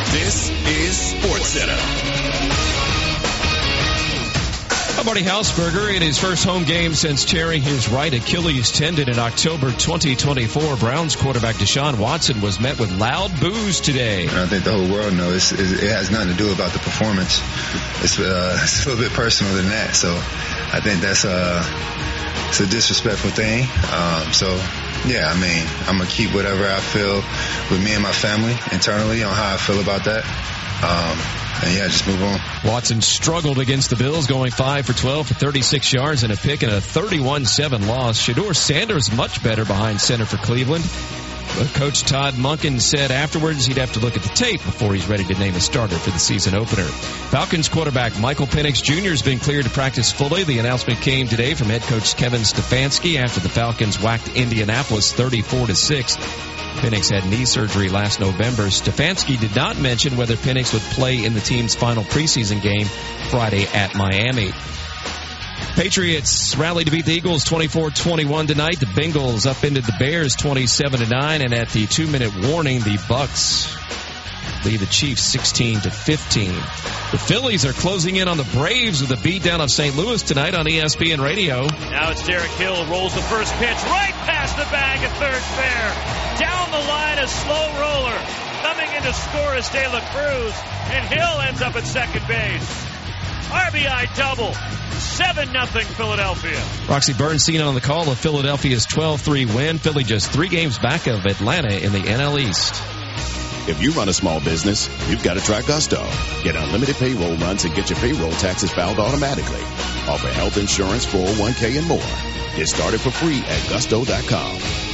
This is SportsCenter. Marty Hausberger in his first home game since tearing his right Achilles tendon in October 2024. Browns quarterback Deshaun Watson was met with loud boos today. I think the whole world knows it has nothing to do about the performance. It's a little bit personal than that. So I think that's it's a disrespectful thing. Yeah, I mean, I'm going to keep whatever I feel with me and my family internally on how I feel about that. And yeah, just move on. Watson struggled against the Bills, going 5 for 12 for 36 yards and a pick in a 31-7 loss. Shedeur Sanders much better behind center for Cleveland. But Coach Todd Monken said afterwards he'd have to look at the tape before he's ready to name a starter for the season opener. Falcons quarterback Michael Penix Jr. has been cleared to practice fully. The announcement came today from head coach Kevin Stefanski after the Falcons whacked Indianapolis 34-6. Penix had knee surgery last November. Stefanski did not mention whether Penix would play in the team's final preseason game Friday at Miami. Patriots rallied to beat the Eagles 24-21 tonight. The Bengals upended the Bears 27-9, and at the 2-minute warning, the Bucks lead the Chiefs 16-15. The Phillies are closing in on the Braves with a beatdown of St. Louis tonight on ESPN Radio. Now it's Derek Hill, rolls the first pitch right past the bag at third fair. Down the line, a slow roller. Coming in to score is De La Cruz, and Hill ends up at second base. RBI double. 7-0 Philadelphia. Roxy Bernstein on the call of Philadelphia's 12-3 win. Philly just 3 games back of Atlanta in the NL East. If you run a small business, you've got to try Gusto. Get unlimited payroll runs and get your payroll taxes filed automatically. Offer health insurance, 401k, and more. Get started for free at Gusto.com.